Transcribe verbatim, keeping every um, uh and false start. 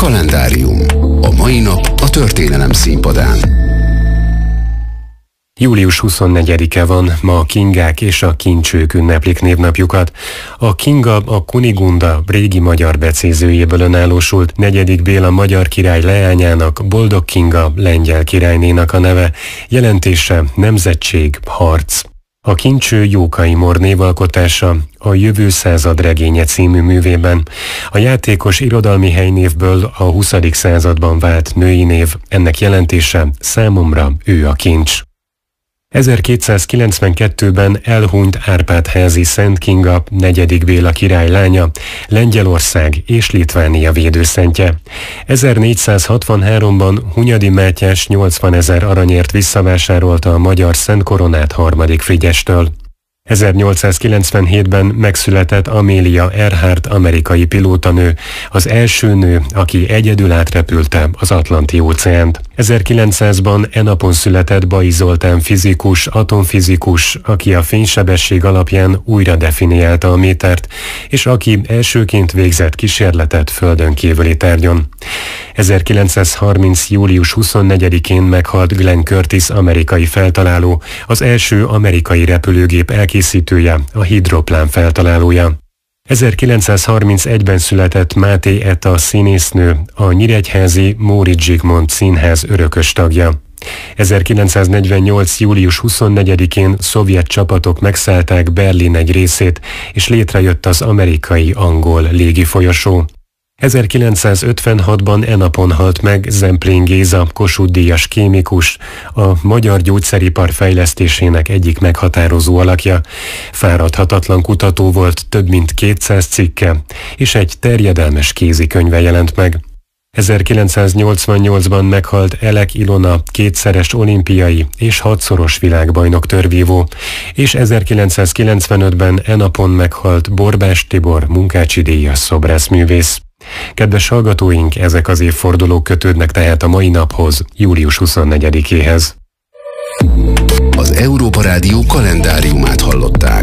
Kalendárium. A mai nap a történelem színpadán. július huszonnegyedike van, ma a Kingák és a Kincsők ünneplik névnapjukat. A Kinga a Kunigunda régi magyar becézőjéből önállósult, negyedik Béla magyar király leányának, Boldog Kinga lengyel királynénak a neve, jelentése nemzetség, harc. A Kincső Jókai Mór névalkotása a Jövő század regénye című művében. A játékos irodalmi helynévből a huszadik században vált női név, ennek jelentése számomra ő a kincs. ezerkétszázkilencvenkettőben elhunyt Árpád-házi Szent Kinga, negyedik Béla király lánya, Lengyelország és Litvánia védőszentje. ezernégyszázhatvanháromban Hunyadi Mátyás nyolcvanezer aranyért visszavásárolta a magyar Szent Koronát harmadik Frigyestől. ezernyolcszázkilencvenhétben megszületett Amelia Earhart amerikai pilótanő, az első nő, aki egyedül átrepülte az Atlanti-óceánt. ezerkilencszázban e napon született Bai Zoltán fizikus, atomfizikus, aki a fénysebesség alapján újra definiálta a métert, és aki elsőként végzett kísérletet földön kívüli tárgyon. ezerkilencszázharminc. július huszonnegyedikén meghalt Glenn Curtiss amerikai feltaláló, az első amerikai repülőgép elkészítője, a hidroplán feltalálója. ezerkilencszázharmincegyben született Máté Eta színésznő, a nyíregyházi Móricz Zsigmond Színház örökös tagja. ezerkilencszáznegyvennyolc. július huszonnegyedikén szovjet csapatok megszállták Berlin egy részét, és létrejött az amerikai-angol légifolyosó. ezerkilencszázötvenhatban e napon halt meg Zemplén Géza, Kossuth-díjas kémikus, a magyar gyógyszeripar fejlesztésének egyik meghatározó alakja. Fáradhatatlan kutató volt, több mint kétszáz cikke, és egy terjedelmes kézikönyve jelent meg. ezerkilencszáznyolcvannyolcban meghalt Elek Ilona, kétszeres olimpiai és hatszoros világbajnok törvívó, és ezerkilencszázkilencvenötben e napon meghalt Borbás Tibor, munkácsi-díjas szobrászművész. Kedves hallgatóink, ezek az évfordulók kötődnek tehát a mai naphoz, július huszonnegyedikéhez. Az Európa Rádió kalendáriumát hallották.